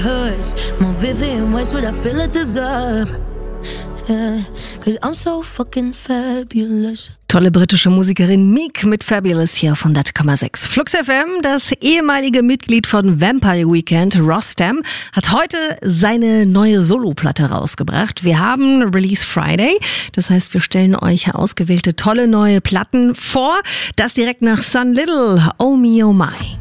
hers, more Vivian Westwood, I feel I deserve. Yeah, 'cause I'm so fucking fabulous. Tolle britische Musikerin Meek mit Fabulous hier auf 100,6. Flux FM, das ehemalige Mitglied von Vampire Weekend, Rostam, hat heute seine neue Soloplatte rausgebracht. Wir haben Release Friday, das heißt, wir stellen euch ausgewählte tolle neue Platten vor. Das direkt nach Sun Little, Oh Me Oh My.